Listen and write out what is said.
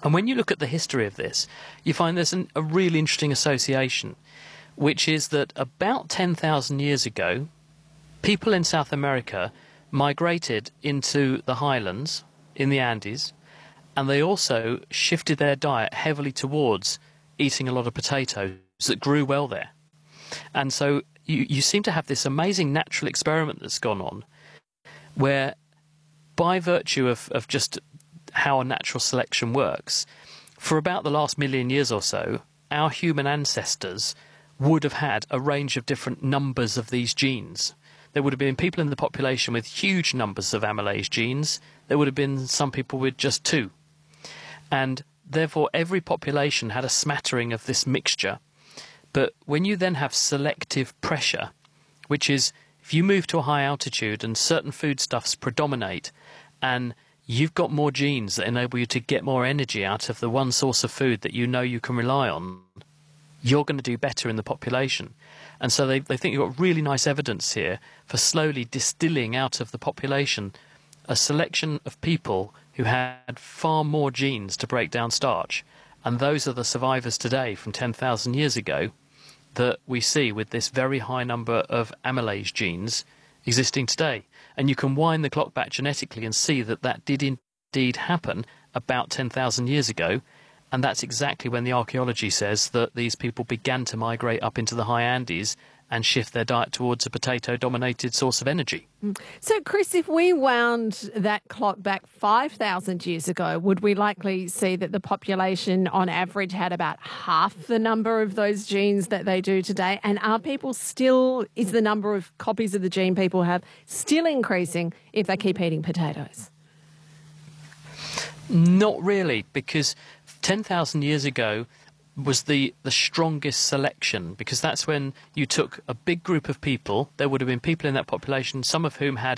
And when you look at the history of this, you find there's a really interesting association, which is that about 10,000 years ago, people in South America migrated into the highlands in the Andes, and they also shifted their diet heavily towards eating a lot of potatoes that grew well there. And so you seem to have this amazing natural experiment that's gone on, where by virtue of just how a natural selection works, for about the last million years or so, our human ancestors would have had a range of different numbers of these genes. There would have been people in the population with huge numbers of amylase genes. There would have been some people with just 2. And therefore, every population had a smattering of this mixture. But when you then have selective pressure, which is if you move to a high altitude and certain foodstuffs predominate, and you've got more genes that enable you to get more energy out of the one source of food that you know you can rely on, you're going to do better in the population. And so they think you've got really nice evidence here for slowly distilling out of the population a selection of people who had far more genes to break down starch. And those are the survivors today from 10,000 years ago that we see with this very high number of amylase genes existing today. And you can wind the clock back genetically and see that that did indeed happen about 10,000 years ago. And that's exactly when the archaeology says that these people began to migrate up into the high Andes and shift their diet towards a potato-dominated source of energy. So, Chris, if we wound that clock back 5,000 years ago, would we likely see that the population on average had about half the number of those genes that they do today? And are people still, is the number of copies of the gene people have still increasing if they keep eating potatoes? Not really, because 10,000 years ago was the strongest selection, because that's when you took a big group of people. There would have been people in that population, some of whom had